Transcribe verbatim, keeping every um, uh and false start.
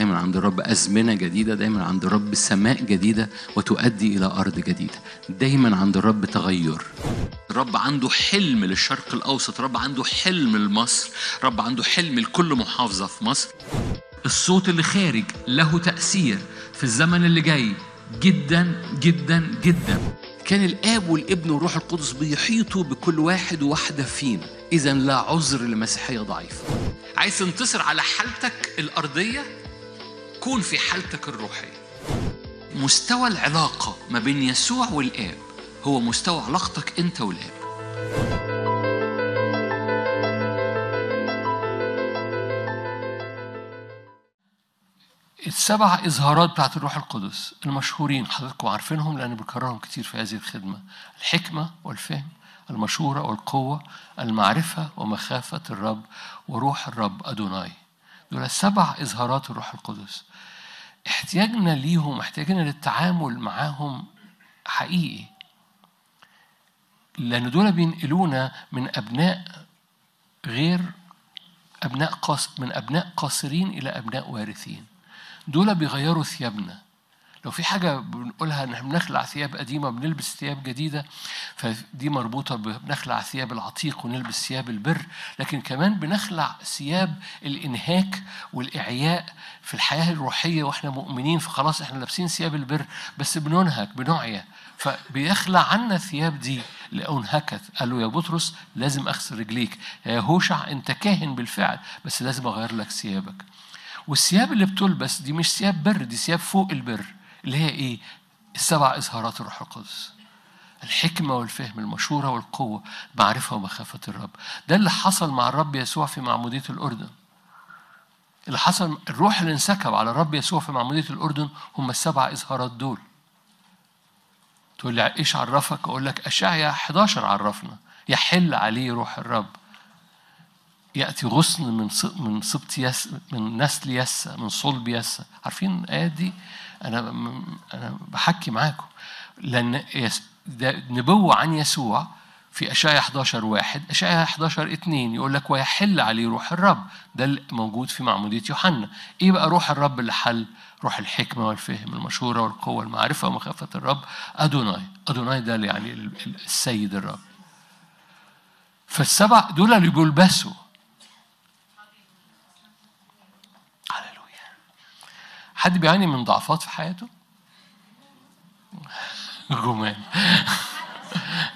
دايما عند الرب أزمنة جديدة، دايما عند الرب سماء جديدة وتؤدي إلى أرض جديدة. دايما عند الرب تغير. الرب عنده حلم للشرق الأوسط، الرب عنده حلم لمصر، الرب عنده حلم لكل محافظة في مصر. الصوت اللي خارج له تأثير في الزمن اللي جاي جدا جدا جدا. كان الآب والابن والروح القدس بيحيطوا بكل واحد وواحدة فينا. إذن لا عذر لمسيحية ضعيفة. عايز تنتصر على حالتك الأرضية، كون في حالتك الروحية. مستوى العلاقة ما بين يسوع والآب هو مستوى علاقتك أنت والآب. السبع إظهارات بتاعت الروح القدس المشهورين حضراتكم عارفينهم لأن بكررهم كتير في هذه الخدمة: الحكمة والفهم، المشورة والقوة، المعرفة ومخافة الرب، وروح الرب أدوناي. دول سبع إظهارات الروح القدس. احتياجنا ليهم، احتياجنا للتعامل معاهم حقيقي، لأن دول بينقلونا من أبناء غير أبناء قاص من أبناء قاصرين إلى أبناء وارثين. دول بيغيروا ثيابنا. لو في حاجة بنقولها إن بنخلع ثياب قديمة بنلبس ثياب جديدة، فدي مربوطة بنخلع ثياب العتيق ونلبس ثياب البر، لكن كمان بنخلع ثياب الإنهاك والإعياء في الحياة الروحية وإحنا مؤمنين. فخلاص إحنا لابسين ثياب البر بس بننهك بنعيا، فبيخلع عنا الثياب دي لو انهكت. قال له يا بطرس لازم أغسل رجليك، يا هوشع أنت كاهن بالفعل بس لازم أغير لك ثيابك. والثياب اللي بتلبس دي مش ثياب بر، دي ثياب فوق البر، اللي هي ايه؟ السبع إظهارات الروح القدس: الحكمة والفهم، المشورة والقوة، معرفة ومخافة الرب. ده اللي حصل مع الرب يسوع في معمودية الأردن. اللي حصل، الروح اللي انسكب على الرب يسوع في معمودية الأردن هم السبع إظهارات دول. تقول لي إيش عرفك؟ أقول لك أشعيا إحدى عشر عرفنا: يحل عليه روح الرب، يأتي غصن من من سبط يس، من نسل يسى، من صلب يسى. عارفين الآية دي؟ أنا أنا بحكي معاكم لأن ده نبوة عن يسوع في أشعيا إحدى عشر واحد، أشعيا إحدى عشر اثنين يقول لك ويحل عليه روح الرب. ده اللي موجود في معمودية يوحنا. إيه بقى روح الرب اللي حل؟ روح الحكمة والفهم، المشورة والقوة، المعرفة ومخافة الرب أدوناي. أدوناي ده يعني السيد الرب. فالسبع دول اللي بيلبسوا. حد بيعاني من ضعفات في حياته؟ جمال.